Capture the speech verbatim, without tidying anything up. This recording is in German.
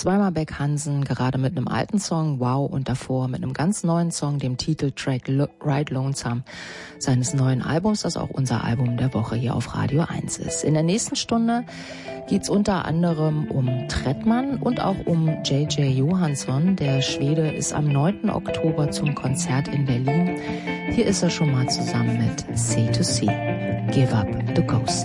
zweimal Beck Hansen, gerade mit einem alten Song, Wow, und davor mit einem ganz neuen Song, dem Titeltrack Ride Lonesome, seines neuen Albums, das auch unser Album der Woche hier auf Radio eins ist. In der nächsten Stunde geht's unter anderem um Trettmann und auch um J J Johansson. Der Schwede ist am neunten Oktober zum Konzert in Berlin. Hier ist er schon mal zusammen mit C to C. Give Up the Ghost.